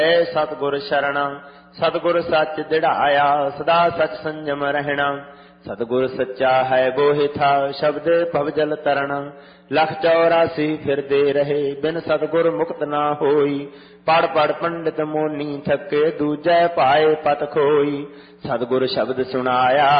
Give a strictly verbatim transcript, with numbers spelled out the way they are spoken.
सतगुर शरणा सतगुर सच दिढ़ाया सदा सच संयम रहना। सतगुर सच्चा है बोहि था शब्द भवजल तरना। लख चौरासी फिर दे रहे बिन सतगुर मुक्त ना होई। पढ़ पढ़ पंडित मोनी थके दूजै पाए पत खोई। सतगुर शब्द सुनाया